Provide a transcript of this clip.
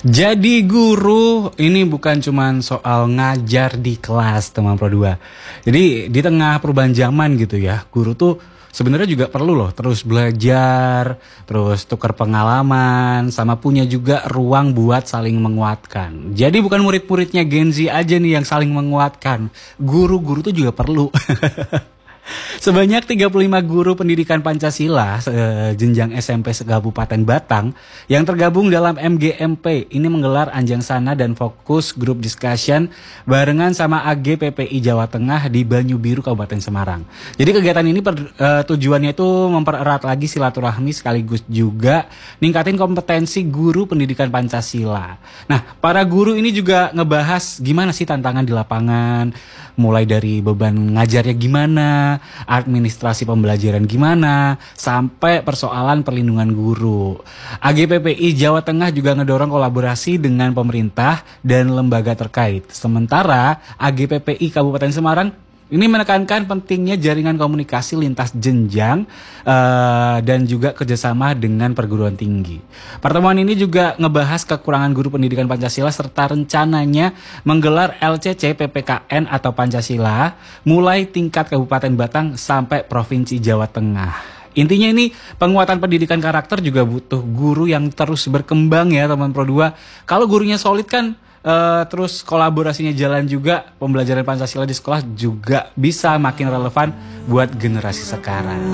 Jadi guru ini bukan cuman soal ngajar di kelas teman Pro 2. Jadi di tengah perubahan zaman gitu ya, guru tuh sebenarnya juga perlu loh terus belajar, terus tukar pengalaman, sama punya juga ruang buat saling menguatkan. Jadi bukan murid-muridnya Gen Z aja nih yang saling menguatkan, guru-guru tuh juga perlu. Sebanyak 35 guru pendidikan Pancasila jenjang SMP se-Kabupaten Batang yang tergabung dalam MGMP ini menggelar Anjang Sana dan fokus grup discussion barengan sama AGPPI Jawa Tengah di Banyu Biru Kabupaten Semarang. Jadi kegiatan ini tujuannya itu mempererat lagi silaturahmi sekaligus juga ningkatin kompetensi guru pendidikan Pancasila. Nah, para guru ini juga ngebahas gimana sih tantangan di lapangan, mulai dari beban ngajarnya gimana, administrasi pembelajaran gimana, sampai persoalan perlindungan guru. AGPPI Jawa Tengah juga ngedorong kolaborasi dengan pemerintah dan lembaga terkait. Sementara AGPPI Kabupaten Semarang ini menekankan pentingnya jaringan komunikasi lintas jenjang dan juga kerjasama dengan perguruan tinggi. Pertemuan ini juga ngebahas kekurangan guru pendidikan Pancasila serta rencananya menggelar LCC PPKN atau Pancasila mulai tingkat Kabupaten Batang sampai Provinsi Jawa Tengah. Intinya ini penguatan pendidikan karakter juga butuh guru yang terus berkembang ya teman Pro 2. Kalau gurunya solid kan terus kolaborasinya jalan juga, pembelajaran Pancasila di sekolah juga bisa makin relevan buat generasi sekarang.